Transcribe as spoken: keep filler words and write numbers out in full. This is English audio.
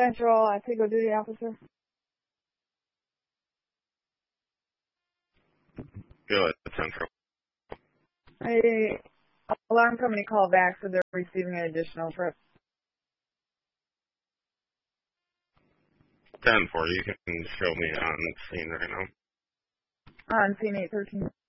Central, I take a duty officer. Go ahead, Central. A alarm company called back, so they're receiving an additional trip. ten four, you can show me on scene right now. On scene eight thirteen.